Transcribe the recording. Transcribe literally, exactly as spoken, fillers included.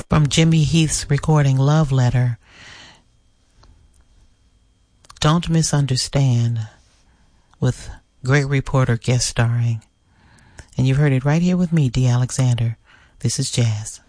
From Jimmy Heath's recording Love Letter, Don't Misunderstand, with great reporter guest starring. And you've heard it right here with me, Dee Alexander. This is Jazz.